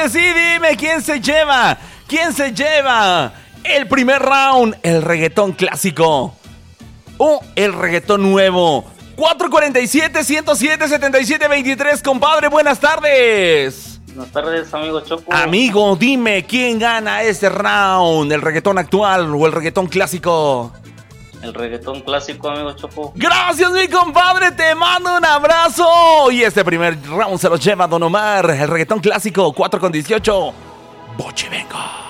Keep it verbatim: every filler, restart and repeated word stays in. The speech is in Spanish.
que sí, dime quién se lleva. ¿Quién se lleva el primer round? ¿El reggaetón clásico o el reggaetón nuevo? cuatro cuarenta y siete, ciento siete, setenta y siete veintitrés, compadre, buenas tardes. Buenas tardes, amigo Choco. Amigo, dime, ¿quién gana este round? ¿El reggaetón actual o el reggaetón clásico? El reggaetón clásico, amigo Choco. Gracias, mi compadre, te mando un abrazo. Y este primer round se lo lleva Don Omar, el reggaetón clásico, cuatro con dieciocho. Boche, venga.